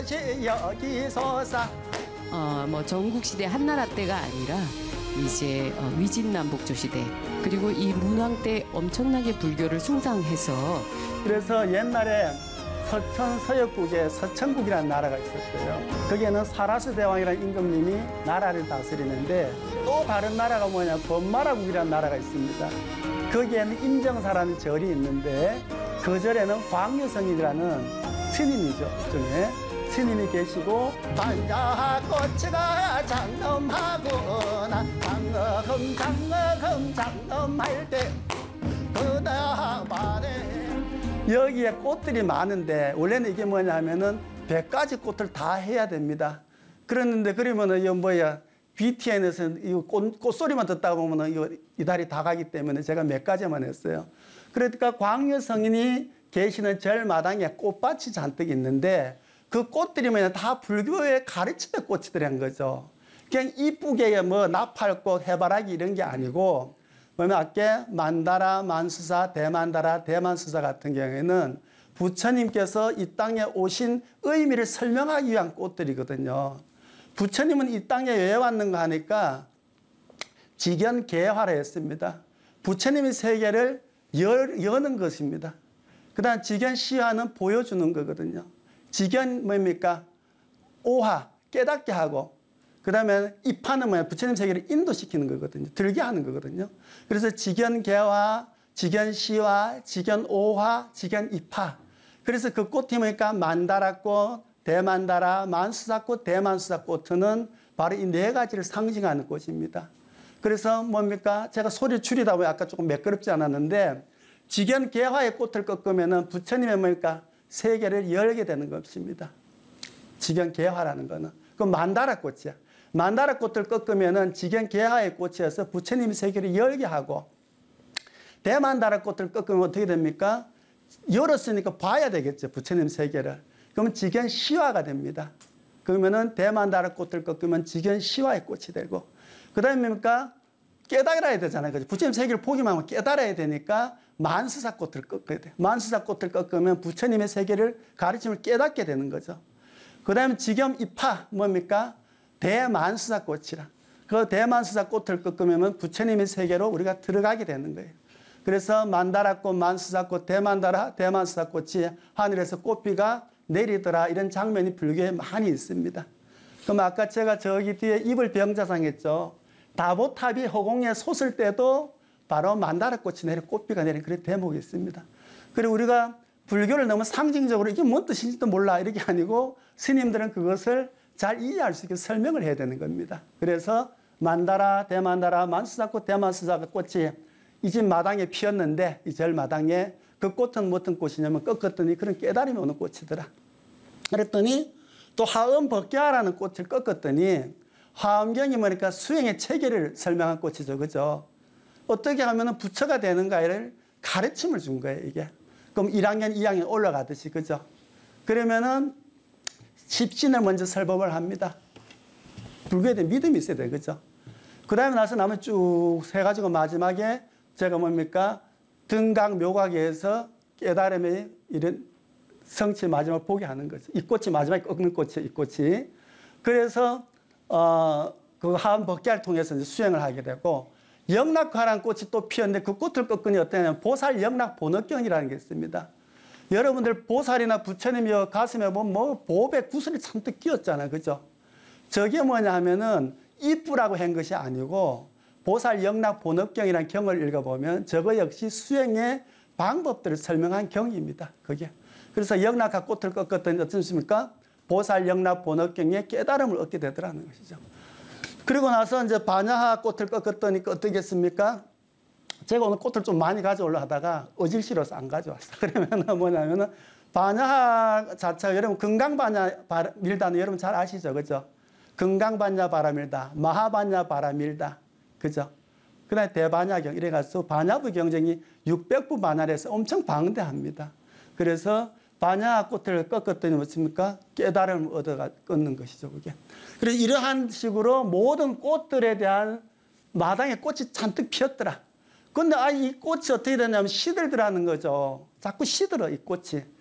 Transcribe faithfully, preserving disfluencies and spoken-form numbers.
여기서사 어, 뭐 전국시대 한나라 때가 아니라 이제 어, 위진남북조 시대 그리고 이 문왕 때 엄청나게 불교를 숭상해서 그래서 옛날에 서천 서역국에 서천국이라는 나라가 있었어요. 거기에는 사라스 대왕이라는 임금님이 나라를 다스리는데 또 다른 나라가 뭐냐 범마라국이라는 나라가 있습니다. 거기에는 임정사라는 절이 있는데 그 절에는 광유성이라는 스님이죠. 중에 스님이 계시고 반야꽃이가 장엄하구나 장엄 장엄 장엄할 때 그다음에 여기에 꽃들이 많은데 원래는 이게 뭐냐 하면은 백 가지 꽃을 다 해야 됩니다. 그랬는데 그러면은 이거 뭐야 비티엔에서 이 꽃, 꽃소리만 듣다 보면은 이거 이달이 다 가기 때문에 제가 몇 가지만 했어요. 그러니까 광유성인이 계시는 절마당에 꽃밭이 잔뜩 있는데 그 꽃들이 뭐냐 다 불교의 가르침의 꽃이더라 한 거죠. 그냥 이쁘게 뭐 나팔꽃, 해바라기 이런 게 아니고 뭐냐면 아까 만다라, 만수사, 대만다라, 대만수사 같은 경우에는 부처님께서 이 땅에 오신 의미를 설명하기 위한 꽃들이거든요. 부처님은 이 땅에 왜 왔는가 하니까 직연개화를 했습니다. 부처님의 세계를 열, 여는 것입니다. 그 다음 직연시화는 보여주는 거거든요. 직연 뭡니까? 오화, 깨닫게 하고 그 다음에 입하는 뭐야? 부처님 세계를 인도시키는 거거든요. 들게 하는 거거든요. 그래서 직연개화, 직연시화, 직연오화, 직연입하. 그래서 그 꽃이 뭐니까 만다라꽃, 대만다라, 만수사꽃, 대만수사꽃은 바로 이 네 가지를 상징하는 꽃입니다. 그래서 뭡니까? 제가 소리 줄이다 보니 아까 조금 매끄럽지 않았는데 직연개화의 꽃을 꺾으면은 부처님의 뭡니까? 세계를 열게 되는 것입니다. 직연개화라는 거는. 그 만다라 꽃이야. 만다라 꽃을 꺾으면은 직연개화의 꽃이어서 부처님의 세계를 열게 하고 대만다라 꽃을 꺾으면 어떻게 됩니까? 열었으니까 봐야 되겠죠. 부처님 세계를. 그러면 직연시화가 됩니다. 그러면은 대만다라 꽃을 꺾으면 직연시화의 꽃이 되고 그 다음에 뭡니까? 깨달아야 되잖아요. 그죠? 부처님 세계를 보기만 하면 깨달아야 되니까 만수사 꽃을 꺾어야 돼. 만수사 꽃을 꺾으면 부처님의 세계를 가르침을 깨닫게 되는 거죠. 그 다음에 직연입하 뭡니까? 대만수사 꽃이라. 그 대만수사 꽃을 꺾으면 부처님의 세계로 우리가 들어가게 되는 거예요. 그래서 만다라꽃, 만수사꽃, 대만다라, 대만수사꽃이 하늘에서 꽃비가 내리더라 이런 장면이 불교에 많이 있습니다. 그럼 아까 제가 저기 뒤에 이불 병자상 했죠. 다보탑이 허공에 솟을 때도 바로 만다라꽃이 내려 꽃비가 내린 그런 대목이 있습니다. 그리고 우리가 불교를 너무 상징적으로 이게 뭔 뜻인지도 몰라 이렇게 아니고 스님들은 그것을 잘 이해할 수 있게 설명을 해야 되는 겁니다. 그래서 만다라, 대만다라, 만수사꽃, 대만수사꽃이 이 집 마당에 피었는데 이 절 마당에 그 꽃은 어떤 꽃이냐면 꺾었더니 그런 깨달음이 오는 꽃이더라. 그랬더니 또 화엄 법계화라는 꽃을 꺾었더니 화엄경이 뭐니까 수행의 체계를 설명한 꽃이죠. 그죠? 어떻게 하면 부처가 되는가를 가르침을 준 거예요, 이게. 그럼 일 학년, 이 학년 올라가듯이, 그죠? 그러면은 십신을 먼저 설법을 합니다. 불교에 대한 믿음이 있어야 돼요, 그죠? 그 다음에 나서 나면 쭉 해가지고 마지막에 제가 뭡니까? 등각 묘각에서 깨달음의 이런 성취 마지막을 보게 하는 거죠. 이 꽃이 마지막에 꺾는 꽃이에요, 이 꽃이. 그래서, 어, 그 하음 법계를 통해서 이제 수행을 하게 되고, 영락화라는 꽃이 또 피었는데 그 꽃을 꺾으니 어떠냐면 보살 영락 본업경이라는 게 있습니다. 여러분들 보살이나 부처님이 가슴에 보면 뭐 보배 구슬이 잔뜩 끼었잖아요. 그죠? 저게 뭐냐 하면은 이쁘라고 한 것이 아니고 보살 영락 본업경이라는 경을 읽어보면 저거 역시 수행의 방법들을 설명한 경입니다. 그게. 그래서 영락화 꽃을 꺾었더니 어떻습니까? 보살 영락 본업경의 깨달음을 얻게 되더라는 것이죠. 그리고 나서 이제 반야하 꽃을 꺾었더니 어떻겠습니까? 제가 오늘 꽃을 좀 많이 가져오려 하다가 어질 싫어서 안 가져왔어요. 그러면 뭐냐면은 반야하 자체가 여러분 금강반야 밀다는 여러분 잘 아시죠? 그죠? 금강반야 바라밀다, 마하반야 바라밀다. 그죠? 그 다음에 대반야경 이래가지고 반야부 경쟁이 육백 부 반야에서 엄청 방대합니다. 그래서 반야 꽃을 꺾었더니 뭐습니까? 깨달음을 얻어 꺾는 것이죠, 그게. 그래서 이러한 식으로 모든 꽃들에 대한 마당에 꽃이 잔뜩 피었더라. 근데 아, 이 꽃이 어떻게 되냐면 시들더라는 거죠. 자꾸 시들어, 이 꽃이.